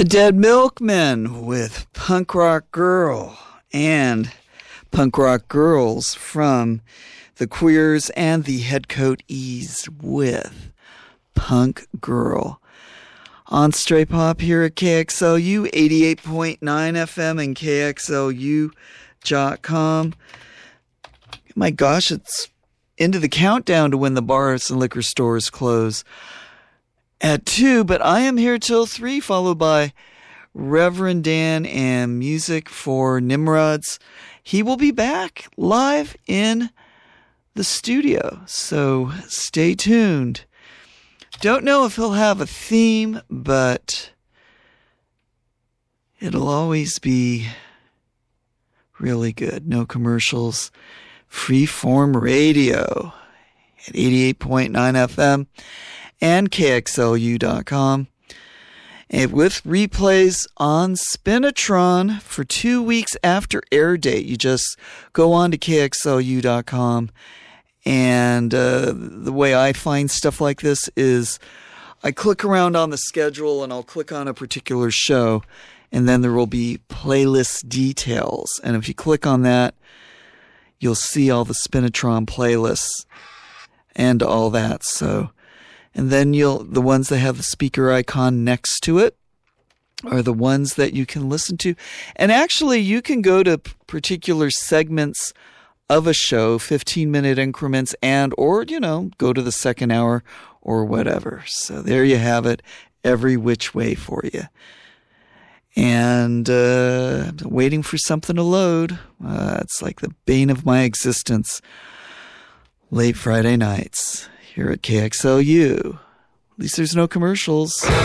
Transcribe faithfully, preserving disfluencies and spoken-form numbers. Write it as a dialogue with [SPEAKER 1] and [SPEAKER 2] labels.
[SPEAKER 1] The Dead Milkmen with Punk Rock Girl, and Punk Rock Girls from The Queers and the Headcoat E's with Punk Girl. On Stray Pop here at K X L U eighty-eight point nine F M and K X L U dot com. My gosh, it's into the countdown to when the bars and liquor stores close at two, but I am here till three, followed by Reverend Dan and music for Nimrods. He will be back live in the studio, so stay tuned. Don't know if he'll have a theme, but it'll always be really good. No commercials. Freeform radio at eighty-eight point nine F M and K X L U dot com. And with replays on Spinatron for two weeks after air date. You just go on to K X L U dot com. And uh, the way I find stuff like this is I click around on the schedule and I'll click on a particular show, and then there will be playlist details. And if you click on that, you'll see all the Spinatron playlists and all that. So, and then you'll, the ones that have the speaker icon next to it are the ones that you can listen to. And actually, you can go to particular segments of a show, fifteen minute increments, and, or, you know, go to the second hour or whatever. So there you have it, every which way for you. And uh, waiting for something to load. Uh, it's like the bane of my existence. Late Friday nights here at K X L U. At least there's no commercials.